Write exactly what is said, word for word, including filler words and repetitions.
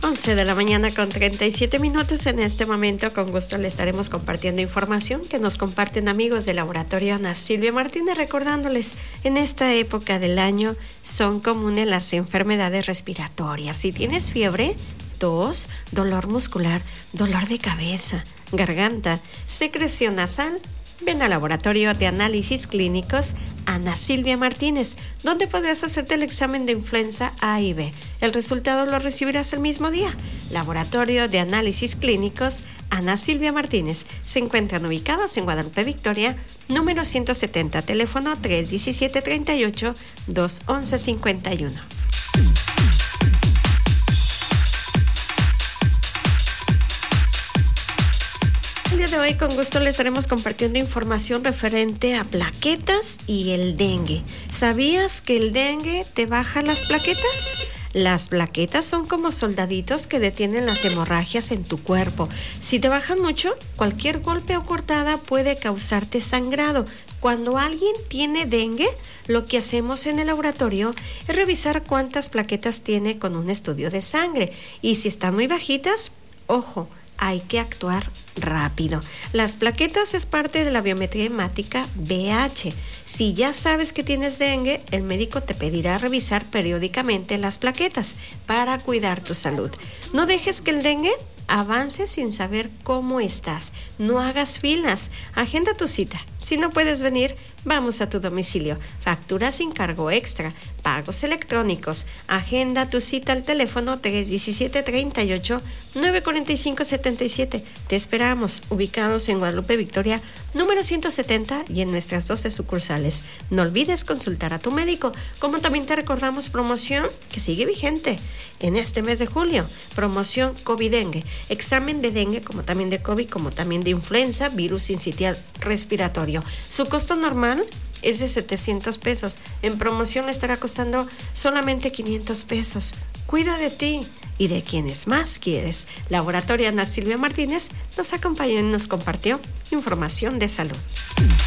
once de la mañana con treinta y siete minutos. En este momento, con gusto, le estaremos compartiendo información que nos comparten amigos del laboratorio Ana Silvia Martínez, recordándoles, en esta época del año son comunes las enfermedades respiratorias. Si tienes fiebre, tos, dolor muscular, dolor de cabeza, garganta, secreción nasal, ven al laboratorio de análisis clínicos Ana Silvia Martínez, donde podrás hacerte el examen de influenza A y B. El resultado lo recibirás el mismo día. Laboratorio de análisis clínicos Ana Silvia Martínez. Se encuentran ubicados en Guadalupe Victoria, número ciento setenta, teléfono tres uno siete, tres ocho, dos once, cincuenta y uno. El día de hoy, con gusto, les estaremos compartiendo información referente a plaquetas y el dengue. ¿Sabías que el dengue te baja las plaquetas? Las plaquetas son como soldaditos que detienen las hemorragias en tu cuerpo. Si te bajan mucho, cualquier golpe o cortada puede causarte sangrado. Cuando alguien tiene dengue, lo que hacemos en el laboratorio es revisar cuántas plaquetas tiene con un estudio de sangre. Y si están muy bajitas, ojo, hay que actuar rápido. Las plaquetas es parte de la biometría hemática B H. Si ya sabes que tienes dengue, el médico te pedirá revisar periódicamente las plaquetas para cuidar tu salud. No dejes que el dengue avance sin saber cómo estás. No hagas filas. Agenda tu cita. Si no puedes venir, vamos a tu domicilio. Factura sin cargo extra. Pagos electrónicos. Agenda tu cita al teléfono tres uno siete, tres ocho, nueve cuatro cinco, siete siete. Te esperamos, ubicados en Guadalupe Victoria, número ciento setenta, y en nuestras doce sucursales. No olvides consultar a tu médico, como también te recordamos promoción que sigue vigente en este mes de julio. Promoción COVID-Dengue. Examen de dengue, como también de COVID, como también de influenza, virus sincitial respiratorio. Su costo normal es de setecientos pesos. En promoción le estará costando solamente quinientos pesos. Cuida de ti y de quienes más quieres. Laboratorio Ana Silvia Martínez nos acompañó y nos compartió información de salud.